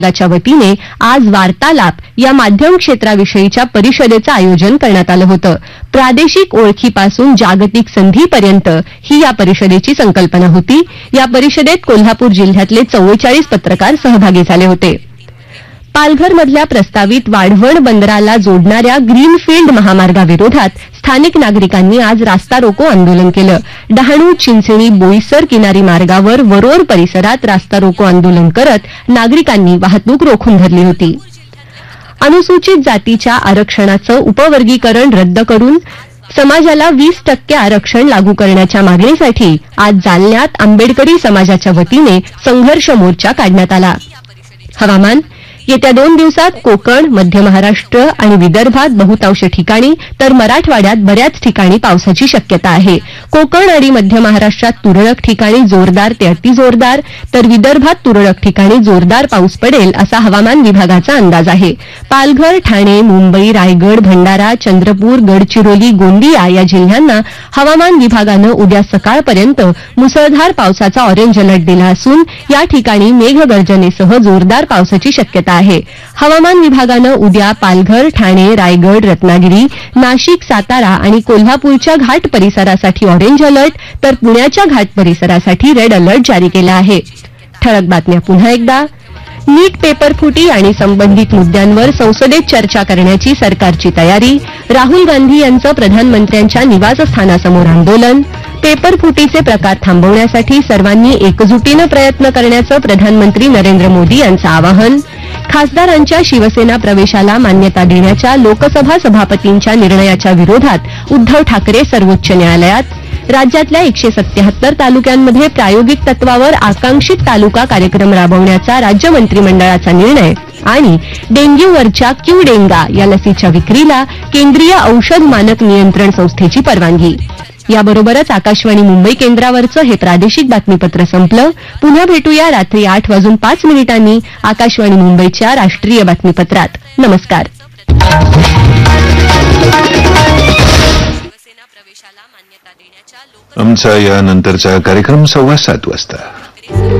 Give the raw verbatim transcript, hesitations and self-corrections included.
च्या वतीने आज वार्तालाप या माध्यम क्षेत्राविषयीच्या परिषदेचं आयोजन करण्यात आलं होतं. प्रादेशिक ओळखीपासून जागतिक संधीपर्यंत ही या परिषदेची संकल्पना होती. या परिषदेत कोल्हापूर जिल्ह्यातले चव्वेचाळीस पत्रकार सहभागी झाले होते. पालघरमधल्या प्रस्तावित वाढवण बंदराला जोडणाऱ्या ग्रीनफील्ड महामार्गाविरोधात स्थानिक नागरिकांनी आज रास्ता रोको आंदोलन केलं. डहाणू चिंचणी बोईसर किनारी मार्गावर वरोर परिसरात रास्ता रोको आंदोलन करत नागरिकांनी वाहतूक रोखून धरली होती. अनुसूचित जातीच्या आरक्षणाचं उपवर्गीकरण रद्द करून समाजाला वीस टक्के आरक्षण लागू करण्याच्या मागणीसाठी आज जालन्यात आंबेडकरी समाजाच्या वतीने संघर्ष मोर्चा काढण्यात आला. हवामान. येत्या दोन दिवसात कोकण, मध्य महाराष्ट्र आणि विदर्भात बहुतांश ठिकाणी तर मराठवाड्यात बऱ्याच ठिकाणी पावसाची शक्यता आहे. कोकण आणि मध्य महाराष्ट्रात तुरळक ठिकाणी जोरदार ते अतिजोरदार तर विदर्भात तुरळक ठिकाणी जोरदार पाऊस पडेल असा हवामान विभागाचा अंदाज आहे. पालघर, ठाणे, मुंबई, रायगड, भंडारा, चंद्रपूर, गडचिरोली, गोंदिया या जिल्ह्यांना हवामान विभागानं उद्या सकाळपर्यंत मुसळधार पावसाचा ऑरेंज अलर्ट दिला असून या ठिकाणी मेघगर्जनेसह जोरदार पावसाची शक्यता आहे. हवामान विभागानं उद्या पालघर, ठाणे, रायगड, रत्नागिरी, नाशिक, सातारा आणि कोल्हापूरच्या घाट परिसरासाठी ऑरेंज अलर्ट तर पुण्याच्या घाट परिसरासाठी रेड अलर्ट जारी केला आहे. ठळक बातम्या पुन्हा एकदा. नीट पेपर फुटी आणि संबंधित मुद्द्यांवर संसदेत चर्चा करण्याची सरकारची तयारी. राहुल गांधी यांचं प्रधानमंत्र्यांच्या निवासस्थानासमोर आंदोलन. पेपर फुटीचे प्रकार थांबवण्यासाठी सर्वांनी एकजुटीनं प्रयत्न करण्याचं प्रधानमंत्री नरेंद्र मोदी यांचं आवाहन. खासदारांच्या शिवसेना प्रवेशाला मान्यता देण्याच्या लोकसभा सभापतींच्या निर्णयाच्या विरोधात उद्धव ठाकरे सर्वोच्च न्यायालयात. राज्यातल्या एकशे सत्याहत्तर तालुक्यांमध्ये प्रायोगिक तत्वावर आकांक्षित तालुका कार्यक्रम राबवण्याचा राज्य मंत्रिमंडळाचा निर्णय. आणि डेंग्यूवरच्या क्यू डेंगा या लसीच्या विक्रीला केंद्रीय औषध मानक नियंत्रण संस्थेची परवानगी. याबरोबरच आकाशवाणी मुंबई केंद्रावरचं हे प्रादेशिक बातमीपत्र संपलं. पुन्हा भेटूया रात्री आठ वाजून पाच मिनिटांनी आकाशवाणी मुंबईच्या राष्ट्रीय बातमीपत्रात. नमस्कार. आमचा यानंतरचा कार्यक्रम सव्वा सात वाजता.